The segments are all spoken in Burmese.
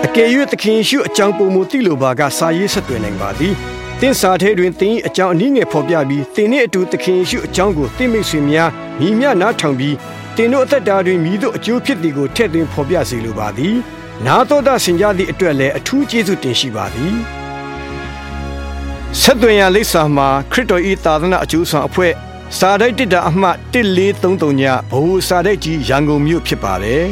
ကယ်၍သခင်ယေရှုအကြောင်းပုံမူသိလိုပါကစာရေးဆက်သွယ်နိုင်ပါသည်သင်စာထဲတွင်သင်၏အကြောင်းအနည်းငယ်ဖော်ပြပြီးသင်နှင့်အတူသခင်ယေရှုအကြောင်းကိုသိမိတ်ဆွေများညီမျှနားထောင်ပြီးသင်တို့အသက်တာတွင်မိတို့အကျိုးဖြစ်သည်ကိုထည့်သွင်းဖော်ပြစေလိုပါသည်နာတော်တာဆင်ကြသည့်အတွက်လည်းအထူးကျေးဇူးတင်ရှိပါသည်ဆက်သွယ်ရလိပ်စာမှာခရစ်တော်၏သာသနာအကျိုးဆောင်အဖွဲ့စာတိုက်တစ်တာအမှတ်1433ညဘိုးစာတိုက်ကြီးရန်ကုန်မြို့ဖြစ်ပါတယ်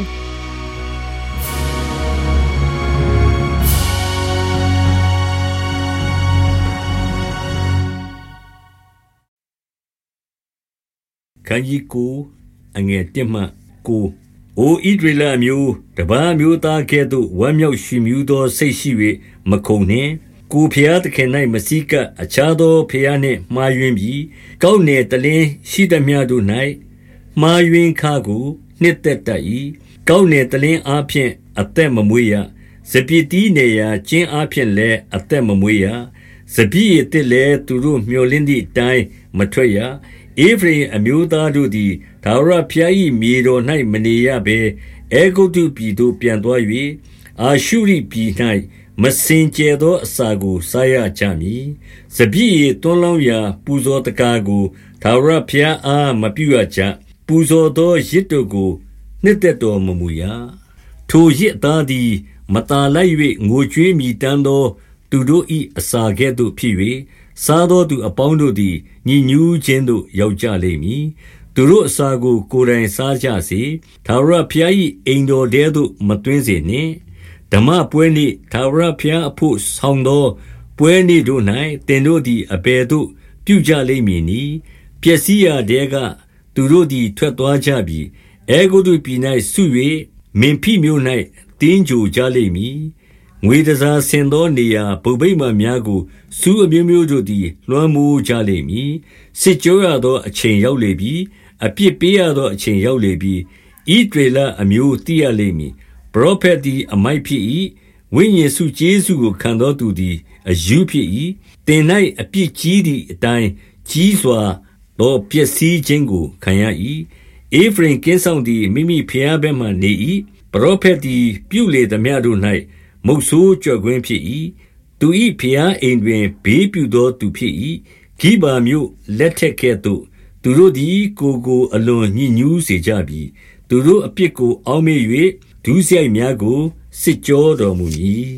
ခန်းကြီးကိုအငယ်1မှ9အိုဣဒရလမျိုးတပါးမျိုးသားကဲ့သို့ဝမ်းမြောက်ရွှင်မြူးသောစိတ်ရှိ၍မခုန်နှင့်ကိုဖျားသခင်၌မစည်းကပ်အခြားသောဖျားနှင့်မှားယွင်းပြီးကောက်နယ်တလင်းရှိသမျှတို့၌မှားယွင်းခါကိုနှစ်သက်တတ်၏ကောက်နယ်တလင်းအားဖြင့်အသက်မမွေးရစပြစ်တီးနေရာကျင်းအားဖြင့်လည်းအသက်မမွေးရစပြည့်ရစ်လည်းသူတို့မျှော်လင့်သည့်အတိုင်းမထွက်ရဧဖရိမ်အမျိုးသားတို့သည်ထာဝရဘုရား၏မြေတော်၌မနေရဘဲအေဂုတ္တုပြည်သို့ပြန်သွား၍အာရှုရိပြည်၌မစင်ကြယ်သောအစာကိုစားရကြမည်။စပျစ်ရည်သွန်းလောင်းရာပူဇော်တကားကိုထာဝရဘုရားအားမပြုရကြ။ပူဇော်သောယဇ်တို့ကိုနှစ်သက်တော်မမူရ။ထိုယဇ်သားသည်မသာလိုက်၍ငိုကြွေးမြည်တမ်းသောသူတို့၏အစာကဲ့သို့ဖြစ်၍စားသောသူအပေါင်းတို့သည်ညစ်ညူးခြင်းသို့ရောက်ကြလိမ့်မည်။သူတို့အစာကိုကိုယ်တိုင်စားကြစေ။ထာဝရဘုရား၏အိမ်တော်ထဲသို့မသွင်းစေနှင့်။ဓမ္မပွဲနေ့ထာဝရဘုရားအဖို့ဆောင်သောပွဲနေ့တို့၌သင်တို့သည်အဘယ်သို့ပြုကြလိမ့်မည်နည်း။ပျက်စီးရာတဲကသူတို့သည်ထွက်သွားကြပြီ။အဲဂုတ္တုပြည်၌စု၍မင်ဖိမြို့၌တင်းကြိုကြလိမ့်မည်။ငွေတန်ဆာဆင်သောနေရာဘုံဗိမာန်များကိုစူးအမျိုးမျိုးတို့သည်လွှမ်းမိုးကြလိမ့်မည်။စစ်ကြောရသောအချိန်ရောက်လေပြီ။အပြစ်ပေးရသောအချိန်ရောက်လေပြီ။ဣသရေလအမျိုးသိရလိမ့်မည်။ပရောဖက်သည်အမိုက်ဖြစ်၏။ဝိညာဉ်စုကျေးဇူးကိုခံသောသူသည်အရူးဖြစ်၏။သင်၌အပြစ်ကြီးသည့်အတိုင်းကြီးစွာသောပျက်စီးခြင်းကိုခံရ၏။ဧဖရိမ်ကင်းဆောင်သည်မိမိဘုရားဘက်မှနေ၏။ပရောဖက်သည်ပြုလေသမျှတို့၌မုတ်ဆိုးကြော့ကွင်းဖြစ်၏။သူ၏ဘုရားအိမ်တွင်ဘေးပြုသောသူဖြစ်၏။ဂိဗာမြို့လက်ထက်ကဲ့သို့သူတို့သည်ကိုအလွန်ညစ်ညူးစေကြပြီ။သူတို့အပြစ်ကိုအောက်မေ့၍ဒုစရိုက်များကိုစစ်ကြောတော်မူမည်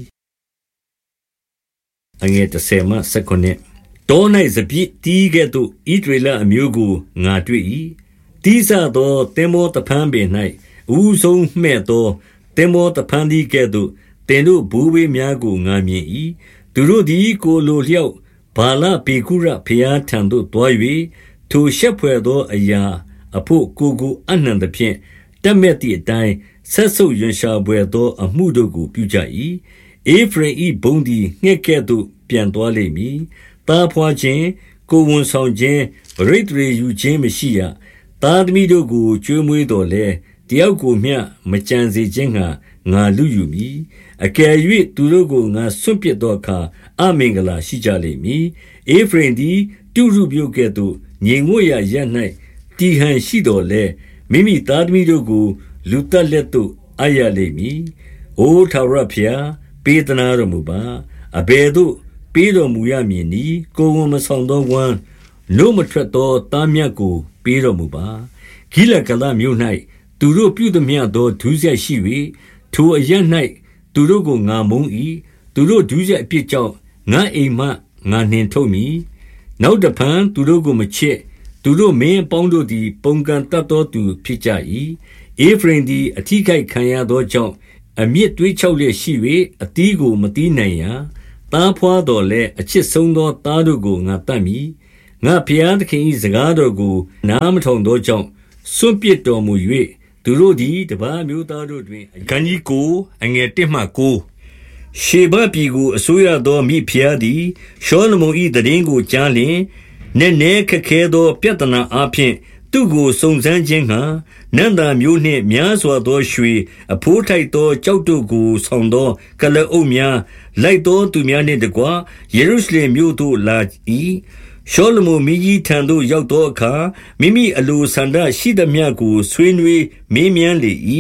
။10မှ19တော၌စပြစ်တီးကဲ့သို့ဣသရေလအမျိုးကိုငါတွေ့၏။တီးဆသောသင်္ဘောတဖန်းပင်၌အဦးဆုံးမှဲ့သောသင်္ဘောတဖန်းသည်ကဲ့သို့သင်တို့ဘိုးဘေးများကိုငါမြင်၏။သူတို့သည်ကိုလိုလျောက်ဗာလပေကုရဘုရားထံသို့သွား၍ထိုရှက်ဖွယ်သောအရာအဖို့ကိုအနှံသဖြင့်တက်မဲ့သည့်အတိုင်းဆက်ဆုပ်ရွံရှာပွေသောအမှုတို့ကိုပြုကြ၏။ဧဖရိမ်၏ဘုန်းသည်ငှက်ကဲ့သို့ပြန်သွားလိမ့်မည်။သားဖွာခြင်းကိုဝန်ဆောင်ခြင်းပရိသေရေယူခြင်းမရှိရ။သားသမီးတို့ကိုကျွေးမွေးတော်လဲတယောက်ကိုမျှမကြံစေခြင်းငှာငါလူယူမည်။အကယ်၍သူတို့ကိုငါစွန့်ပစ်သောအခါအမင်္ဂလာရှိကြလိမ့်မည်။ဧဖရိမ်သည်တုရုမြို့ကဲ့သို့ငြိမ်ဝှက်ရာရပ်၌တည်ဟန်ရှိတော်လဲမိမိသားသမီးတို့ကိုလူသက်လက်သို့အပ်ရလိမ့်မည်။အိုထာဝရဘုရားပေးသနာတော်မူပါ။အဘယ်သို့ပေးတော်မူရမည်နည်း။ကိုယ်ဝန်မဆောင်သောဝမ်းနို့မထွက်သောသားမြတ်ကိုပေးတော်မူပါ။ဂိလဂလမြို့၌သူတို့ပြုသမျှသောဒုစရိုက်ရှိ၍ထိုအရပ်၌သူတို့ကိုငါမုန်း၏။သူတို့ဒုစရိုက်အပြစ်ကြောင့်ငါအိမ်မှငါနှင်ထုတ်မည်။နောက်တဖန်သူတို့ကိုမချစ်။သူတို့မင်းအပေါင်းတို့သည်ပုန်ကန်တတ်သောသူဖြစ်ကြ၏။ဧဖရိမ်သည်အထိခိုက်ခံရသောကြောင့်အမြစ်တွေးချောက်လျက်ရှိ၍အသီးကိုမသီးနိုင်ရာ။သားဖွားတော်လဲအချစ်ဆုံးသောသားတို့ကိုငါတတ်မည်။ငါဘုရားသခင်၏စကားတော်ကိုနားမထောင်သောကြောင့်စွန့်ပစ်တော်မူ၍သူတို့သည်တပါးမျိုးသားတို့တွင်ခန်းကြီးကိုအငယ်1မှ9ရှေဘပြည်ကိုအစိုးရသောမိဖုရားသည်ရှောလမုန်၏တည်င်းကိုကြားလျင်နည်းနည်းခက်ခဲသောပြဿနာအပြင်သူကိုစုံစမ်းခြင်းငှာနန္တာမျိုးနှင့်များစွာသောရွှေအဖိုးထိုက်သောကြောက်တို့ကိုဆောင်သောကလအုပ်များလိုက်သောသူများနှင့်တကွယေရုရှလင်မြို့သို့လာ၏ရှောလမုန်မင်းကြီးထံသို့ရောက်သောအခါမိမိအလိုဆန္ဒရှိသမျှကိုဆွေးနွေးမေးမြန်းလေ၏သူ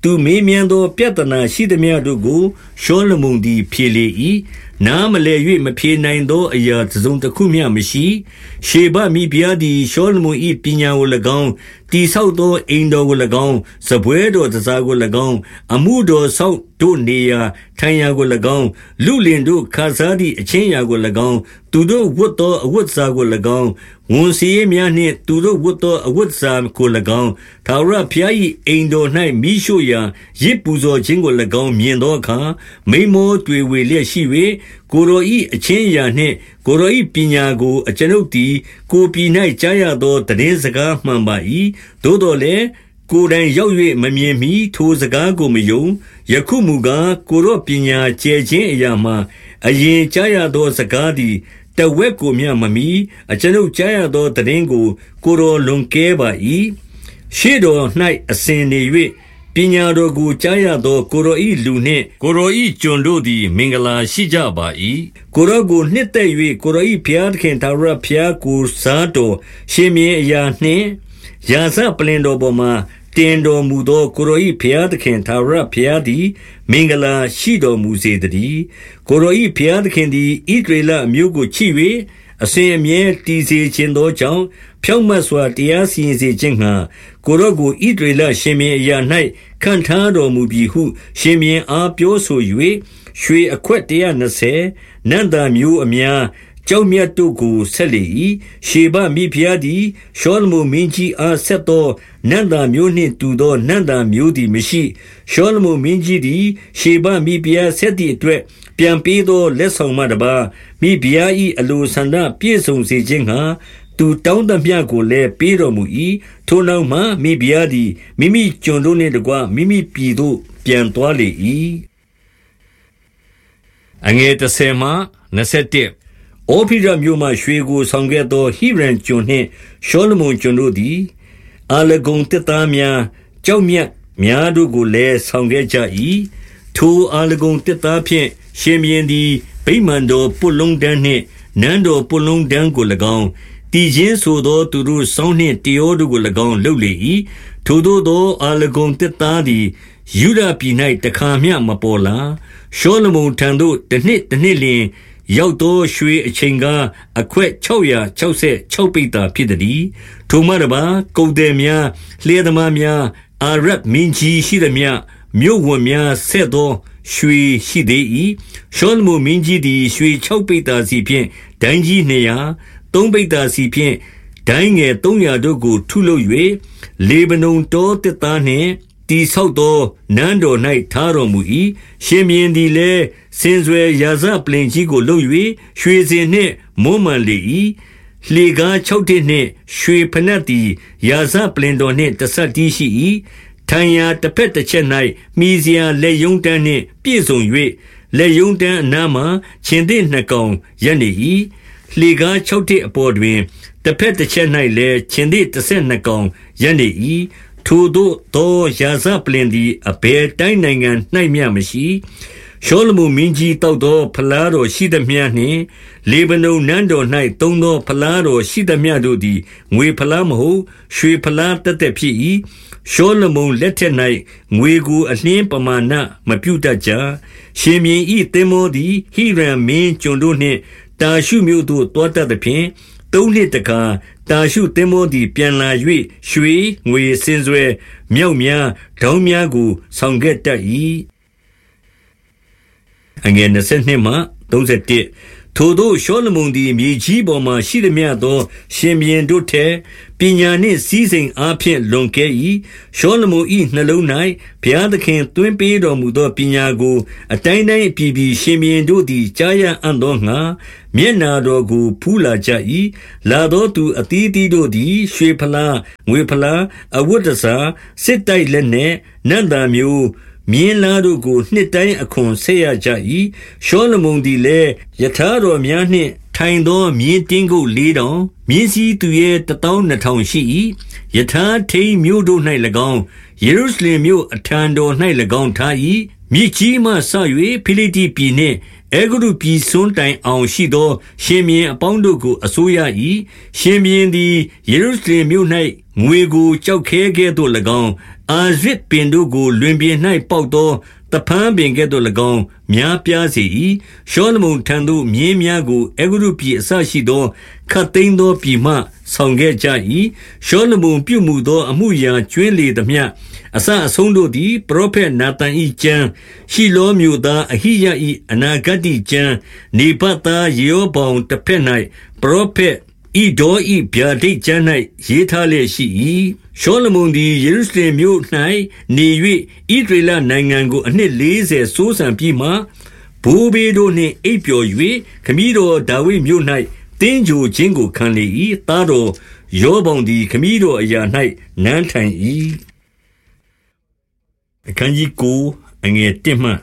သူမေးမြန်းသောပြဿနာရှိသမျှတို့ကိုရှောလမုန်သည်ဖြေလေ၏နားမလည်၍မဖြေနိုင်သောအရာတစ်စုံတစ်ခုမျှမရှိရှေဘမိဖုရားသည်ရှောလမုန်၏ပညာကို၎င်းတိဆောက်သောအိမ်တော်ကို၎င်းစပွဲတော်တစားကို၎င်းအမှုတော်ဆောက်တို့နေရာထိုင်ရာကို၎င်းလူလင်တို့ခါစားသည့်အချင်းရာကို၎င်းသူတို့ဝတ်သောအဝတ်စားကို၎င်းဝန်စည်းများနှင့်သူတို့ဝတ်သောအဝတ်စားကို၎င်းထာဝရဘုရား၏အိမ်တော်၌မိရှုရာရစ်ပူဇော်ခြင်းကို၎င်းမြင်သောအခါမိမောတွေ့ဝေလျက်ရှိ၍ကိုယ်တော်၏အချင်းရာနှင့်ကိုယ်တော်၏ပညာကိုအကျွန်ုပ်သည်ကိုယ်ပြည်၌ကြားရသောတည်င်းစကားမှန်ပါ၏သို့တော်လည်းကိုယ်တိုင်ရောက်၍မမြင်မီထိုစကားကိုမယုံယခုမူကားကိုယ်တော်ပညာကျဲခြင်းအရာမှာအရင်ကြားရသောစကားသည်တဝက်ကိုမျှမမီအကျွန်ုပ်ကြားရသောတည်င်းကိုကိုယ်တော်လွန်ကဲပါ၏ရှေ့တော်၌အစဉ်နေ၍ပညာတော်ကိုကြားရသောကိုယ်တော်၏လူနှင့်ကိုယ်တော်၏ကျွန်တို့သည်မင်္ဂလာရှိကြပါ၏ကိုယ်တော်ကိုနှစ်သက်၍ကိုယ်တော်၏ဘုရားသခင်ထာဝရဘုရားကိုစားတော်ရှင်မြင်းအရာနှင့်ယာစပလင်တော်ပေါ်မှာတင်တော်မူသောကိုယ်တော်၏ဘုရားသခင်ထာဝရဘုရားသည်မင်္ဂလာရှိတော်မူစေတည်းကိုယ်တော်၏ဘုရားသခင်သည်ဣသရေလအမျိုးကိုချစ်၍အစဉ်အမြဲတည်စေခြင်းသောကြောင့်ဖြောင့်မတ်စွာတရားစီရင်စေခြင်းငှာကိုယ်တော်ကိုဣသရေလရှင်မြင်းအရာ၌ခံထားတော်မူပြီဟုရှင်မြင်းအားပြောဆို၍ရွှေအခွက်120နန္တာမျိုးအများကြောက်မြတ်တို့ကိုဆက်လေ၏ရှေဘမိဖုရားသည်ရှောလမုန်မင်းကြီးအားဆက်သောနန္တာမျိုးနှင့်တူသောနန္တာမျိုးသည်မရှိရှောလမုန်မင်းကြီးသည်ရှေဘမိဖုရားဆက်သည့်အတွက်ပြန်ပေးသောလက်ဆောင်မှတပါမိဖုရား၏အလိုဆန္ဒပြည့်စုံစေခြင်းငှာသူတောင်းသမျှကိုလည်းပေးတော်မူ၏ထိုနောက်မှမိဖုရားသည်မိမိကျွန်တို့နှင့်တကွမိမိပြည်သို့ပြန်သွားလေ၏အငယ်30မှ21ဩဖိရမြို့မှရွှေကိုဆောင်ခဲ့သောဟိရန်ကျွန်နှင့်ရှောလမုန်ကျွန်တို့သည်အာလဂုန်တစ်သားများကြောက်မြတ်များတို့ကိုလည်းဆောင်ခဲ့ကြ၏ထိုအာလဂုန်တစ်သားဖြင့်ရှင်ဘုရင်သည်ဗိမာန်တော်ပုလုံးတန်းနှင့်နန်းတော်ပုလုံးတန်းကို၎င်းတည်ခြင်းဆိုသောသူတို့ဆောင်းနှင့်တယောတို့ကို၎င်းလုပ်လေ၏ထိုသို့သောအာလဂုန်တစ်သားသည်ယူဒပြည်၌တခါမျှမပေါ်လာရှောလမုန်ထံသို့တစ်နှစ်လျင်ရောက်သောရွှေအချိန်ကားအခွက်666ပိဿာဖြစ်သည်ထိုမှတပါကုန်တယ်များလျှဲသမားများအာရတ်မင်းကြီးရှိသည်မြမြို့ဝန်များဆက်သောရွှေရှိသေး၏ရှောလမုန်မင်းကြီးသည်ရွှေ6ပိဿာစီဖြင့်ဒိုင်းကြီး200 3ပိဿာစီဖြင့်ဒိုင်းငယ်300တို့ကိုထုလုပ်၍လေဗနုန်တောတစ်သားနှင့်တိဆောက်သောနန်းတော်၌ထားတော်မူ၏ရှင်ဘုရင်သည်လည်းစင်စွယ်ရာဇပလင်ကြီးကိုလုပ်၍ရွှေစင်နှင့်မွမ်းမံလေ၏လှေကား6တစ်နှင့်ရွှေဖနက်သည်ရာဇပလင်တော်နှင့်တဆက်တည်းရှိ၏ထိုင်ရာတစ်ဖက်တစ်ချက်၌မိစရာလက်ယုံတန်းနှင့်ပြည့်စုံ၍လက်ယုံတန်းအနားမှခြင်သစ်2ကောင်ရပ်နေ၏လှေကား6တစ်အပေါ်တွင်တစ်ဖက်တစ်ချက်၌လည်းခြင်သစ်12ကောင်ရပ်နေ၏ထိုသို့သောရာဇပလင်သည်အဘယ်တိုင်းနိုင်ငံ၌မျှမရှိရှောလမုန်မင်းကြီးတောက်သောဖလားတော်ရှိသမျှနှင့်လေဗနုန်နန်းတော်၌သုံးသောဖလားတော်ရှိသမျှတို့သည်ငွေဖလားမဟုတ်ရွှေဖလားတသက်ဖြစ်၏ရှောလမုန်လက်ထက်၌ငွေကိုအလင်းပမာဏမပြုတတ်ကြရှင်မြင်း၏သင်္ဘောသည်ဟိရန်မင်းကျွန်တို့နှင့်တာရှုမြို့သို့တောတတ်သဖြင့်3နှစ်တကာတာရှုသင်္ဘောသည်ပြန်လာ၍ရွှေငွေစင်စွဲမြောက်များဒေါင်းများကိုဆောင်ခဲ့တတ်၏အငယ်22မှ31ထိုသို့ရှောလမုန်သည်မြေကြီးပေါ်မှရှိသမျှသောရှင်ဘုရင်တို့ထက်ပညာနှင့်စည်းစိမ်အားဖြင့်လွန်ကဲ၏ရှောလမုန်၏နှလုံး၌ဘုရားသခင်သွင်းပေးတော်မူသောပညာကိုအတိုင်းတိုင်းအပြည်ပြည်ရှင်ဘုရင်တို့သည်ကြားရအံ့သောငှာမျက်နာတော်ကိုဖူးလာကြ၏လာသောသူအသီးသီးတို့သည်ရွှေဖလားငွေဖလားအဝတ်တစားစစ်တိုက်လက်နှင့်နန္တာမျိုးမြင်းလားတို့ကိုနှစ်တိုင်းအခွန်ဆက်ရကြ၏ရှောလမုန်သည်လည်းယထာတော်များနှင့်ထိုင်သောမြင်းတင်းကုတ်4000မြင်းစည်းသူရဲ12000ရှိ၏ယထာထိန်မြို့တို့၌၎င်းယေရုရှလင်မြို့အထံတော်၌၎င်းထား၏မြစ်ကြီးမှဆ၍ဖိလိတိပြည်နှင့်အဲဂုတ္တုပြည်စွန်းတိုင်အောင်ရှိသောရှင်ဘုရင်အပေါင်းတို့ကိုအစိုးရ၏ရှင်ဘုရင်သည်ယေရုရှလင်မြို့၌ငွေကိုကြောက်ခဲကဲ့သို့၎င်းအာရစ်ပင်တို့ကိုလွင်ပြင်၌ပေါက်သောတဖန်းပင်ကဲ့သို့၎င်းများပြားစေ၏ရှောလမုန်ထံသို့မြင်းများကိုအဲဂုတ္တုပြည်အစရှိသောခတ်သိမ်းသောပြည်မှဆောင်ခဲ့ကြ၏ရှောလမုန်ပြုမှုသောအမှုရာကျွင်းလေသမျှအစအဆုံးတို့သည်ပရောဖက်နာသန်၏ကျမ်းရှိလောမျိုးသားအဟိယ၏အနာဂတ်ကျမ်းနေဗတ်သားယေရောဗောင်တစ်ဖက်၌ပရောဖက်ဤဒေါဤဗျာဒိတ်ကျမ်း၌ရေးထားလျက်ရှိ၏ရှောလမုန်သည်ယေရုရှလင်မြို့၌နေ၍ဣသရေလနိုင်ငံကိုအနှစ်40စိုးစံပြီးမှဘိုးဘေးတို့နှင့်အိပ်ပျော်၍ခမည်းတော်ဒါဝိဒ်မြို့၌တင်းကြိုခြင်းကိုခံလေ၏သားတော်ယောဗောင်သည်ခမည်းတော်အရာ၌နန်းထိုင်၏အခန်းကြီး9အငယ်1မှ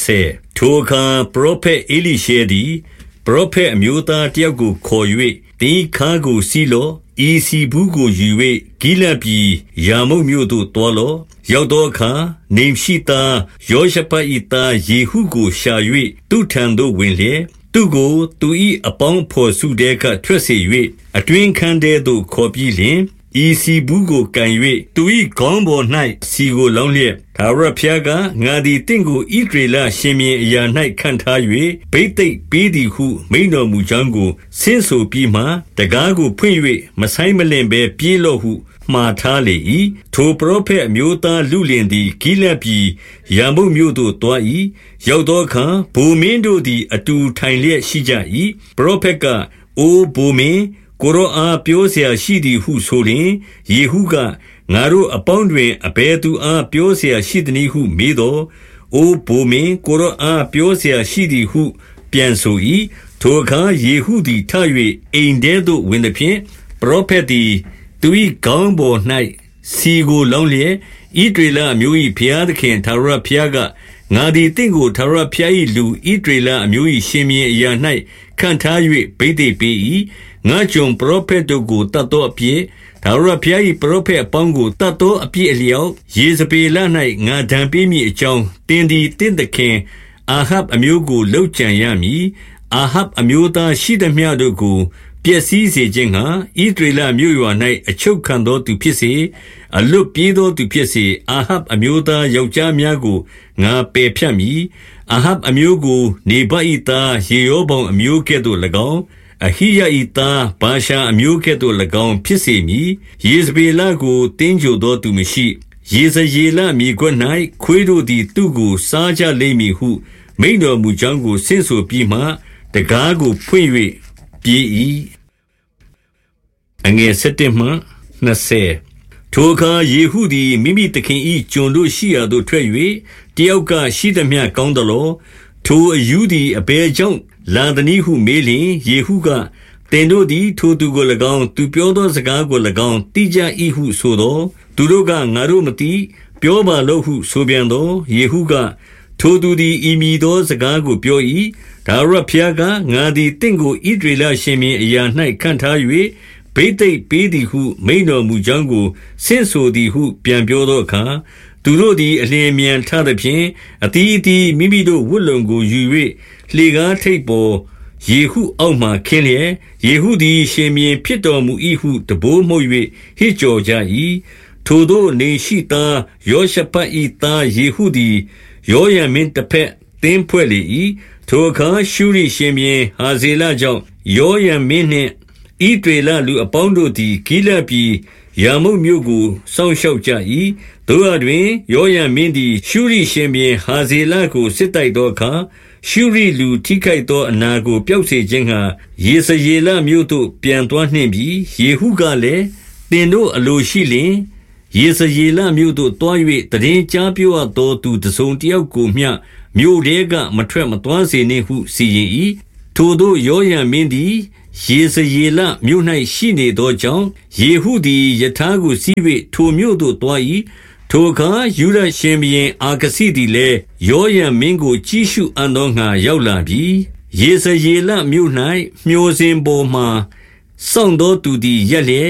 10ထိုအခါပရောဖက်အေလိရှေသည်ပရောဖက်အမျိုးသားတယောက်ကိုခေါ်၍တင်းခါကိုစီးလောဤစီဘူးကိုယူ၍ဂိလဒ်ပြည်ယာမုတ်မြို့သို့တွားလောရောက်သောအခါနေရှိသားယောရှဖတ်၏သားယေဟုကိုရှာ၍သူထံသို့ဝင်လျက်သူကိုသူ၏အပေါင်းဖော်စုတဲကထွက်စေ၍အတွင်ခန်းတဲသို့ခေါ်ပြီးလျှင်ဤစီဘူးကိုကန်၍သူ၏ခေါင်းပေါ်၌စီကိုလောင်းလျက်ထာဝရဘုရားကငါသည်တင့်ကိုဣသရေလရှင်ဘုရင်အရာ၌ခန့်ထား၍ဘိသိက်ပေးသည်ဟုမိန့်တော်မူကြောင်းကိုဆင့်ဆိုပြီးမှတကားကိုဖွင့်၍မဆိုင်မလင်ဘဲပြေးလော့ဟုမှားထားလေ၏ထိုပရောဖက်အမျိုးသားလူလင်သည်ဂိလဒ်ပြည်ယာမုတ်မြို့သို့တွား၏ရောက်သောအခါဗိုလ်မင်းတို့သည်အတူထိုင်လျက်ရှိကြ၏ပရောဖက်ကအိုဗိုလ်မင်းကိုရောအားပြောเสียရှိသည်ဟုဆိုလျင်ယေဟုကငါတို့အပေါင်းတွင်အဘယ်သူအားပြောเสียရှိသည်ဟုမေးသောအိုဗိုလ်မင်းကိုရောအားပြောเสียရှိသည်ဟုပြန်ဆို၏ထိုအခါယေဟုသည်ထ၍အိမ်ထဲသို့ဝင်သည်ဖြင့်ပရောဖက်သည်သူ၏ခေါင်းပေါ်၌စီကိုလောင်းလျက်ဣသရေလအမျိုး၏ဘုရားသခင်ထာဝရဘုရားကငါသည်တင့်ကိုထာဝရဘုရား၏လူဣသရေလအမျိုး၏ရှင်ဘုရင်အရာ၌ခန့်ထား၍ဘိသိက်ပေး၏ငါကျွန်ပရောဖက်တို့ကိုတတ်သောအပြစ်ထာဝရဘုရား၏ပရောဖက်အပေါင်းကိုတတ်သောအပြစ်အလျောက်ယေဇဗေလ၌ငါဒဏ်ပေးမည်အကြောင်းတင်းသည်တင့်သခင်အာဟပ်အမျိုးကိုလှုပ်ကြံရမည်အာဟပ်အမျိုးသားရှိသမျှတို့ကိုပျက်စီးစေခြင်းငှါဣသရေလမြို့ရွာ၌အချုပ်ခံသောသူဖြစ်စေအလွတ်ပြေးသောသူဖြစ်စေအာဟပ်အမျိုးသားယောက်ျားများကိုငါပယ်ဖြတ်မည်အာဟပ်အမျိုးကိုနေဗတ်၏သားယေရောဗောင်အမျိုးကဲ့သို့၎င်းအဟိယ၏သားဘာရှာအမျိုးကဲ့သို့၎င်းဖြစ်စေမည်ယေဇဗေလကိုတင်းကြိုသောသူမရှိယေဇရေလမြေခွက်၌ခွေးတို့သည်သူ့ကိုစားကြလိမ့်မည်ဟုမိန့်တော်မူကြောင်းကိုဆင့်ဆိုပြီးမှတကားကိုဖွင့်၍ပြေး၏အငယ်7မှ20ထိုအခါယေဟုသည်မိမိသခင်၏ကျွန်တို့ရှိရာသို့ထွက်၍တယောက်ကရှိသမျှကောင်းသလောထိုအယူသည်အဘယ်ကြောင့်လာသနည်းဟုမေးလျင်ယေဟုကသင်တို့သည်ထိုသူကို၎င်းသူပြောသောစကားကို၎င်းသိကြ၏ဟုဆိုသောသူတို့ကငါတို့မသိပြောပါလော့ဟုဆိုပြန်သောယေဟုကထိုသူသည်ဤမည်သောစကားကိုပြော၏ဒါဝရဘုရားကငါသည်တင့်ကိုဣသရေလရှင်ဘုရင်အရာ၌ခန့်ထား၍ဘိသိက်ပေးသည်ဟုမိန့်တော်မူကြောင်းကိုဆင့်ဆိုသည်ဟုပြန်ပြောသောအခါသူတို့သည်အလျင်မြန်ထသဖြင့်အသီးအသီးမိမိတို့ဝတ်လုံကိုယူ၍လှေကားထိပ်ပေါ်ယေဟုအောက်မှခင်းလျက်ယေဟုသည်ရှင်ဘုရင်ဖြစ်တော်မူ၏ဟုတဘိုးမှုတ်၍ဟစ်ကြော်ကြ၏ထိုသို့နေရှိသားယောရှဖတ်၏သားယေဟုသည်ယောရံမင်းတစ်ဖက်သင်းဖွဲ့လေ၏ထိုအခါရှုရိရှင်ဘုရင်ဟာဇေလကြောင့်ယောရံမင်းနှင့်ဣသရေလလူအပေါင်းတို့သည်ဂိလဒ်ပြည်ယာမုတ်မြို့ကိုစောင့်ရှောက်ကြ၏သို့ရာတွင်ယောရံမင်းသည်ရှုရိရှင်ဘုရင်ဟာဇေလကိုစစ်တိုက်သောအခါရှုရိလူထိခိုက်သောအနာကိုပျောက်စေခြင်းငှါယေဇရေလမြို့သို့ပြန်သွားနှင့်ပြီယေဟုကလည်းသင်တို့အလိုရှိလျှင်ယေဇရေလမြို့သို့တွား၍တည်ကြားပြောအပ်သောသူတစုံတယောက်ကိုမျှမြို့ထဲကမထွက်မသွားစေနှင့်ဟုစီရင်၏ထိုသို့ယောရံမင်းသည်ယေဇရေလမြို့၌ရှိနေသောကြောင့်ယေဟုသည်ယထာကိုစီး၍ထိုမြို့သို့တွား၏ထိုအခါယူဒရှင်ဘုရင်အာခဇိသည်လည်းယောရံမင်းကိုကြည့်ရှုအံ့သောငှါရောက်လာပြီယေဇရေလမြို့၌မျှော်စင်ပေါ်မှစောင့်သောသူသည်ရက်လျက်